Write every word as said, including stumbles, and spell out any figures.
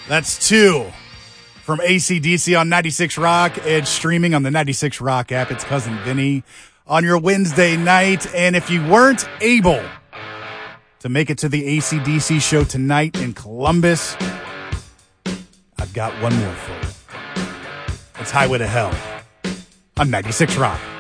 That's two from A C D C on ninety-six Rock and streaming on the ninety-six Rock app. It's Cousin Vinny on your Wednesday night. And if you weren't able to make it to the A C D C show tonight in Columbus, I've got one more for you. It's Highway to Hell on ninety-six Rock.